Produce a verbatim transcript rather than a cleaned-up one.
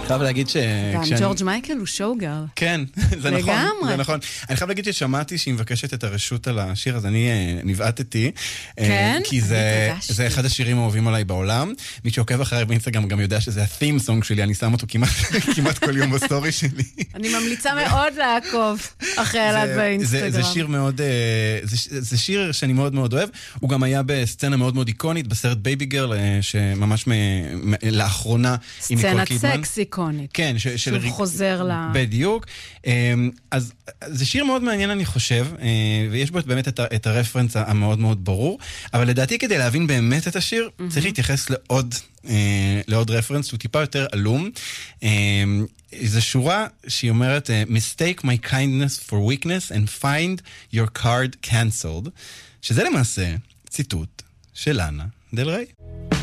חייב להגיד ש... גם ג'ורג' מייקל הוא שואוגרל. כן, זה נכון. זה נכון. אני חייב להגיד ששמעתי שהיא מבקשת את הרשות על השיר, אז אני נבעטתי. כן? כי זה אחד השירים האהובים עליי בעולם. מי שעוקב אחרי באינסטגרם גם יודע שזה ה-theme song שלי, אני שם אותו כמעט כל יום בסטורי שלי. אני ממליצה מאוד לעקוב אחרי אלעד באינסטגרם. זה שיר מאוד... זה שיר שאני מאוד מאוד אוהב. הוא גם היה בסצנה מאוד מאוד איקונית, בסרט בייבי גרל, שממש לאחרונה... סצנת סקס איקונית. כן, שהוא חוזר ל... בדיוק. אז זה שיר מאוד מעניין, אני חושב, ויש בו באמת את הרפרנס המאוד מאוד ברור, אבל לדעתי כדי להבין באמת את השיר, צריך להתייחס לעוד, לעוד רפרנס, שהוא טיפה יותר עלום. זו שורה שהיא אומרת, mistake my kindness for weakness and find your card cancelled, שזה למעשה ציטוט של לאנה דל ריי.